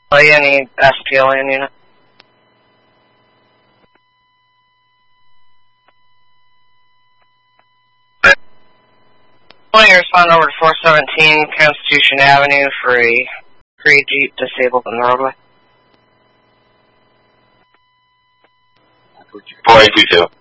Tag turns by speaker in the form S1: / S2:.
S1: Any SPLN unit? Will you respond over to 417 Constitution Avenue for a Jeep disabled on the roadway?
S2: 4822.